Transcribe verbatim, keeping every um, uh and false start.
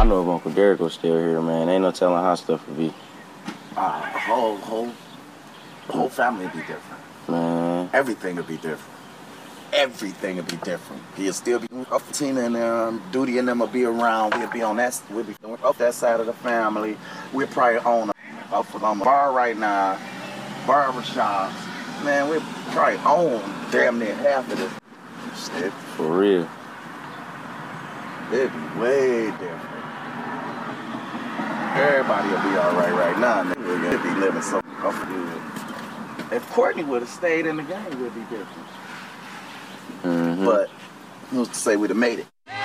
I know if Uncle Derek was still here, man. Ain't no telling how stuff would be. Uh, whole, whole, whole family would be different. Man. Everything would be different. Everything would be different. He'll still be up for Tina and um, Duty and them will be around. We'll be on that. We'll be up that side of the family. We'll probably own a, up on the bar right now, barber shops. Man, we probably own damn near half of this shit. For real. It'd be way different. Everybody will be all right right now. They'd be living so good. If Courtney would have stayed in the game, it would be different. Mm-hmm. But who's to say we'd have made it?